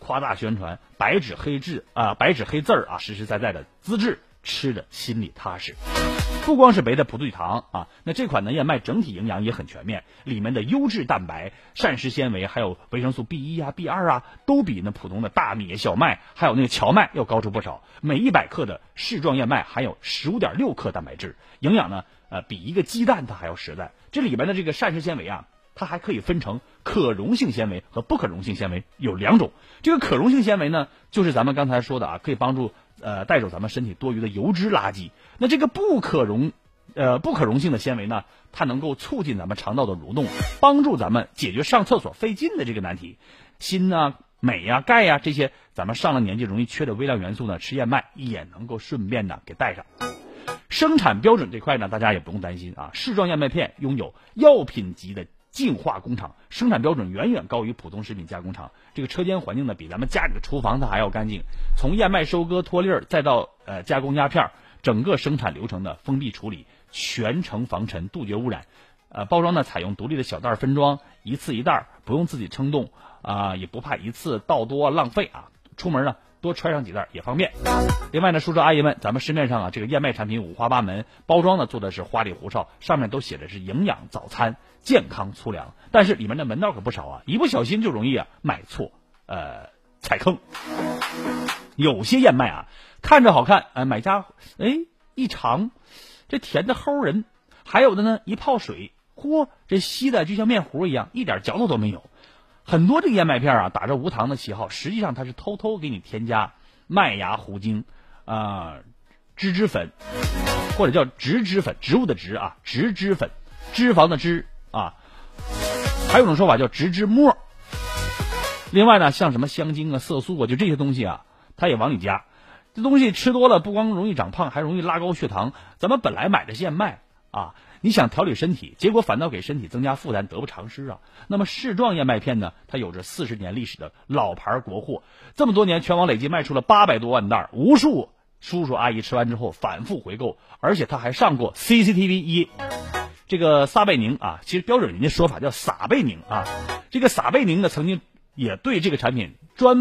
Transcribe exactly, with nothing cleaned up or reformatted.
夸大宣传，白纸黑字啊，白纸黑字儿啊，实实在在的资质，吃着心里踏实。不光是别的葡聚糖啊，那这款呢燕麦整体营养也很全面，里面的优质蛋白、膳食纤维还有维生素 B 一 啊、B 二 啊，都比那普通的大米、小麦还有那个荞麦要高出不少。每一百克的适状燕麦含有 十五点六克蛋白质，营养呢呃比一个鸡蛋它还要实在。这里边的这个膳食纤维啊，它还可以分成可溶性纤维和不可溶性纤维，有两种。这个可溶性纤维呢，就是咱们刚才说的啊，可以帮助呃带走咱们身体多余的油脂垃圾。那这个不可溶呃不可溶性的纤维呢，它能够促进咱们肠道的蠕动，帮助咱们解决上厕所费劲的这个难题。锌啊、镁呀、钙呀这些咱们上了年纪容易缺的微量元素呢，吃燕麦也能够顺便的给带上。生产标准这块呢，大家也不用担心啊，世状燕麦片拥有药品级的净化工厂，生产标准远远高于普通食品加工厂。这个车间环境呢，比咱们家里的厨房它还要干净。从燕麦收割脱粒儿，再到呃加工压片，整个生产流程的封闭处理，全程防尘，杜绝污染。呃，包装呢采用独立的小袋分装，一次一袋，不用自己称重啊、呃，也不怕一次倒多浪费啊。出门呢多揣上几袋也方便。另外呢，叔叔阿姨们，咱们市面上啊这个燕麦产品五花八门，包装呢做的是花里胡哨，上面都写的是营养早餐、健康粗粮，但是里面的门道可不少啊，一不小心就容易啊买错，呃踩坑。有些燕麦啊看着好看，哎、呃、买家哎一尝，这甜的齁人；还有的呢一泡水，嚯，这稀的就像面糊一样，一点嚼头都没有。很多这个燕麦片啊，打着无糖的旗号，实际上它是偷偷给你添加麦芽糊精、啊、呃、脂脂粉，或者叫植脂粉，植物的植啊，植脂粉，脂肪的脂啊，还有一种说法叫植脂末。另外呢，像什么香精啊、色素啊，就这些东西啊，它也往里加。这东西吃多了，不光容易长胖，还容易拉高血糖。咱们本来买的燕麦啊，你想调理身体，结果反倒给身体增加负担，得不偿失啊。那么世状燕麦片呢，它有着四十年历史的老牌国货，这么多年全网累计卖出了八百多万袋，无数叔叔阿姨吃完之后反复回购，而且它还上过 C C T V 一。这个撒贝宁啊，其实标准人家说法叫撒贝宁啊，这个撒贝宁呢曾经也对这个产品专